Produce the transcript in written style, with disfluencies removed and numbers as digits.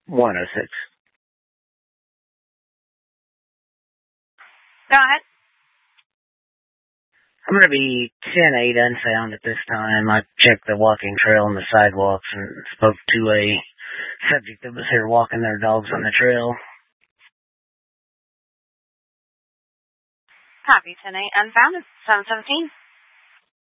106. Go ahead. I'm going to be 10-8 unfound at this time. I checked the walking trail and the sidewalks and spoke to a subject that was here walking their dogs on the trail. Copy, 10-8 unfound. 717.